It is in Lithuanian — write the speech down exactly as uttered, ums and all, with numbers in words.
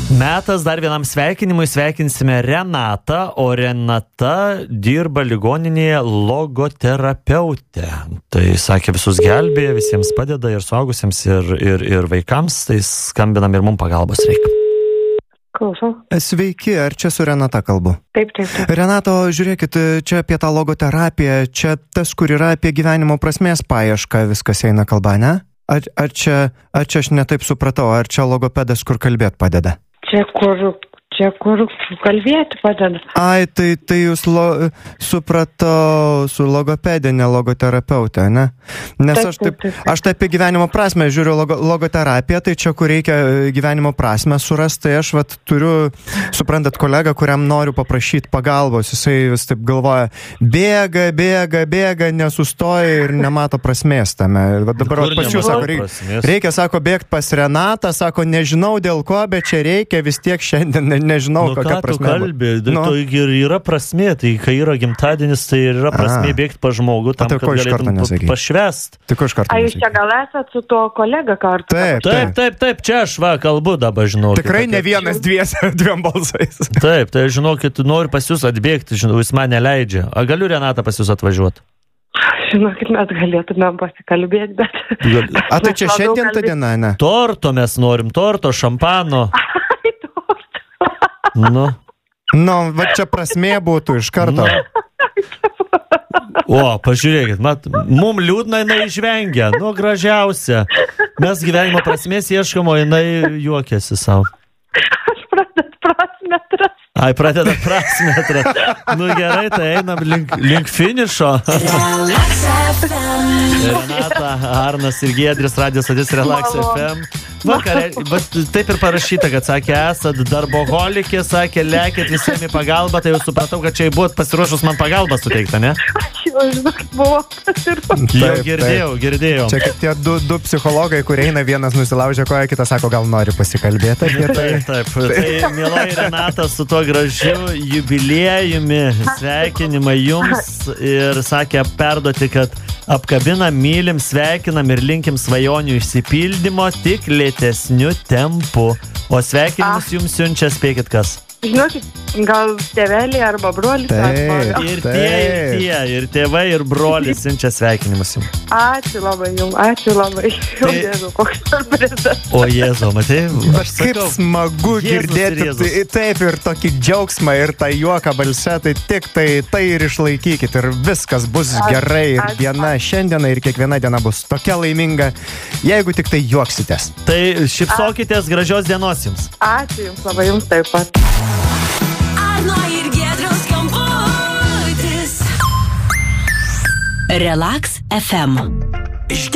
Metas dar vienam sveikinimui, sveikinsime Renatą, o Renata dirba ligoninėje logoterapeutė. Tai sakė, visus gelbėja, visiems padeda ir suaugusiems, ir, ir, ir vaikams, tai skambinam ir mums pagalbos reikia. Klausau. Sveiki, ar čia su Renata kalbu? Taip, taip, taip. Renato, žiūrėkit, čia apie tą logoterapiją, čia tas, kur yra apie gyvenimo prasmės paiešką, viskas eina kalba, ne? Ar, ar, čia, ar čia aš netaip supratau, ar čia logopedas, kur kalbėt padeda? Čia kur, čia kur kalbėti padeda. Ai, tai, tai jūs lo, supratau su logopedinė logoterapeutė, ne? Nes Taip, aš taip, taip, taip. aš taip apie gyvenimo prasmę žiūriu logo, logoterapiją, tai čia kur reikia gyvenimo prasmę surasti, tai aš vat turiu, suprantat, kolegą, kuriam noriu paprašyti pagalbos, jisai vis taip galvoja, bėga, bėga, bėga, nesustoja ir nemato prasmės tame. Va dabar vat, pas jūs, sako, reikia, reikia, sako, bėgti pas Renatą, sako, nežinau dėl ko, bet čia reikia vis tiek šiandien, ne, nežinau, nu, kokia ką prasmė. Tu kalbė, nu. To ir yra prasmė, tai kai yra gimtadienis, tai yra prasmė bėgti pa žmogų tam, tai kad galėtum pašvest. Tik iš karto. A, jūs čia gal esat su tuo kolega kartu? Taip, taip, taip, taip, čia aš va kalbu dabar, žinau. Tikrai ne vienas dviese, dviem balsais. Taip, tai žinokit, noriu pas jūs atbėgti, žinau, jis man neleidžia. A galiu Renatą pas jūs atvažiuoti? Žinokit, mes galėtumėm pasikalbėti, bet... A tai čia šiandien ta diena, ne? Torto mes norim, torto, šampano. Ai, torto. Nu. Nu, va čia prasmė būtų iš karto. Nu. O, pažiūrėkit, mat, mum liūdna jinai išvengia, nu, gražiausia. Mes gyvenimo prasmės ieškamo, jinai juokiasi savo. Aš pradedu prasmę atrasti. Ai, pradeda prasmę atrasti. Nu gerai, tai einam link, link finišo. Renata, Arnas ir Giedris, Radio Stotis Relax F M. Vakare, bet taip ir parašyta, kad sakė, esat darboholikė, sakė, lėkit visiems į pagalbą, tai jau supratau, kad čia buvot pasiruošus man pagalbą suteikta, ne? Aš jau žinokit, buvau pasiruošus. Jo, girdėjau, girdėjau. Čia kaip tie du, du psichologai, kurie eina, vienas nusilaužia koją, kitas sako, gal nori pasikalbėti. Taip, taip, taip. Tai, mieloji Renata, su tuo gražiu jubiliejumi, sveikinimai jums ir sakė perduoti, kad apkabinam, mylim, sveikinam ir linkim svajonių išsipildymo tik lėtesniu tempu. O sveikinimus jums siunčia, spėkit kas? Žinokit, gal tėveliai arba brolis. Taip, arba... Ir tie, ir tie, ir tėvai, ir brolis siunčia sveikinimus jums. Ačiū labai jums, ačiū labai. Tai... O Jėzau, koks surprizas. O Jėzau, matai? Aš kaip smagu Jėzus girdėti, tai, taip ir tokį džiaugsmą ir tą juoką balse, tai tik tai, tai ir išlaikykit ir viskas bus ačiū, gerai ir ačiū, diena ačiū. Šiandiena ir kiekviena diena bus tokia laiminga, jeigu tik tai juoksitės. Tai šypsokitės, gražios dienos jums. Ačiū jums labai, jums taip pat. Arno ir Giedriaus skambutis. Relax F M.